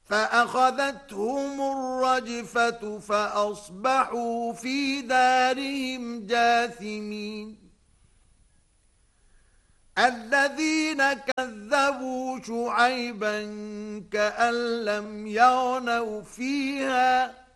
فأخذتهم الرجفة فأصبحوا في دارهم جاثمين. الذين كذبوا شعيبا كأن لم يغنوا فيها